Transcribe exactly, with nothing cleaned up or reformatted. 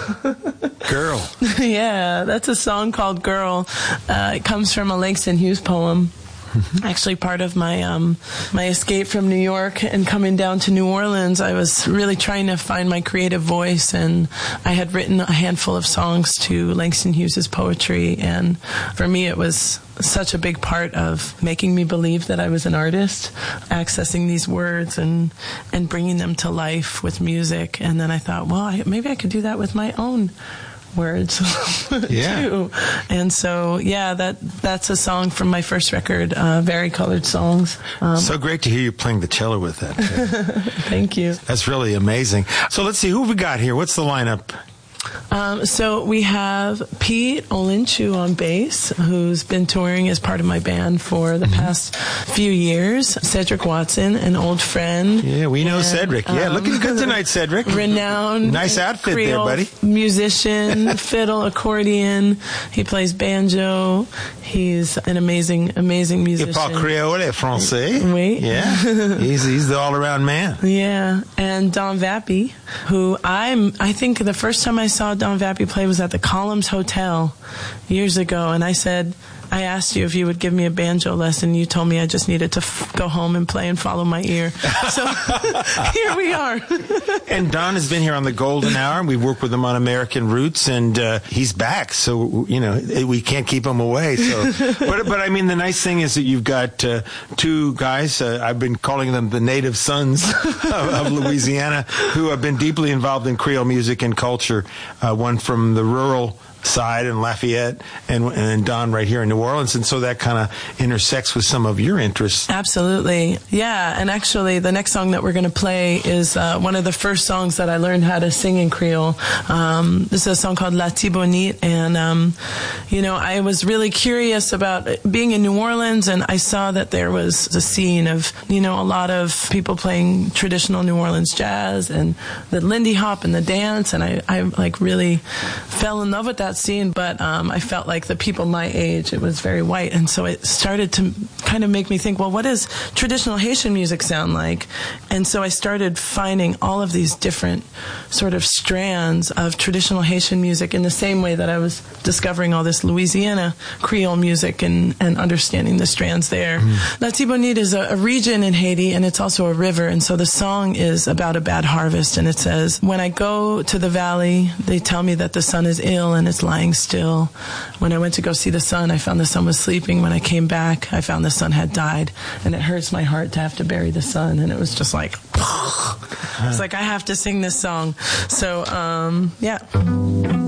Girl. Yeah, that's a song called Girl. Uh, it comes from a Langston Hughes poem. Actually, part of my um, my escape from New York and coming down to New Orleans, I was really trying to find my creative voice, and I had written a handful of songs to Langston Hughes' poetry, and for me it was such a big part of making me believe that I was an artist, accessing these words and and bringing them to life with music. And then I thought, well, I, maybe I could do that with my own words yeah. too. And so, yeah, that that's a song from my first record, uh, Varicolored Songs. Um, so great to hear you playing the cello with that. Thank you. That's really amazing. So let's see, who have we got here? What's the lineup? Um, so we have Pete Olinchu on bass, who's been touring as part of my band for the mm-hmm. past few years. Cedric Watson, an old friend. Yeah, we know and, Cedric. Yeah, um, looking good tonight, Cedric. Renowned nice outfit Creole there, buddy. Musician, fiddle, accordion. He plays banjo. He's an amazing, amazing musician. Il parle créole et français. Oui. Yeah, he's he's the all-around man. Yeah, and Don Vappy, who I'm. I think the first time I saw Don Vappy play was at the Columns Hotel years ago, and I said, I asked you if you would give me a banjo lesson. You told me I just needed to f- go home and play and follow my ear. So here we are. And Don has been here on the Golden Hour, and we worked with him on American Roots, and uh, he's back. So, you know, we can't keep him away. So, but, but I mean, the nice thing is that you've got uh, two guys, uh, I've been calling them the native sons of, of Louisiana, who have been deeply involved in Creole music and culture. Uh, one from the rural side in Lafayette, and and Don right here in New Orleans, and so that kind of intersects with some of your interests. Absolutely, yeah. And actually, the next song that we're going to play is uh, one of the first songs that I learned how to sing in Creole. Um, this is a song called La Tibonite, and um, you know, I was really curious about being in New Orleans, and I saw that there was a scene of, you know, a lot of people playing traditional New Orleans jazz and the Lindy Hop and the dance, and I, I like really fell in love with that scene, but um, I felt like the people my age, it was very white, and so it started to kind of make me think, well, what does traditional Haitian music sound like? And so I started finding all of these different sort of strands of traditional Haitian music in the same way that I was discovering all this Louisiana Creole music and, and understanding the strands there. Mm. La Tibonite is a, a region in Haiti, and it's also a river, and so the song is about a bad harvest, and it says, when I go to the valley, they tell me that the sun is ill and it's lying still. When I went to go see the sun, I found the sun was sleeping. When I came back, I found the sun had died, and it hurts my heart to have to bury the sun. And it was just like, it's like I have to sing this song. So, um, yeah.